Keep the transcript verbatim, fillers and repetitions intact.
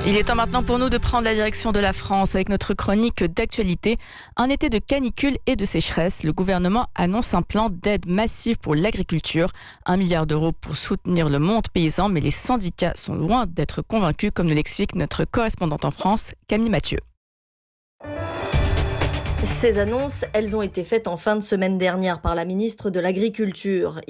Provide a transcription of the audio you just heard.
Il est temps maintenant pour nous de prendre la direction de la France avec notre chronique d'actualité. Un été de canicule et de sécheresse. Le gouvernement annonce un plan d'aide massive pour l'agriculture. Un milliard d'euros pour soutenir le monde paysan, mais les syndicats sont loin d'être convaincus, comme nous l'explique notre correspondante en France, Camille Mathieu. Ces annonces, elles ont été faites en fin de semaine dernière par la ministre de l'Agriculture.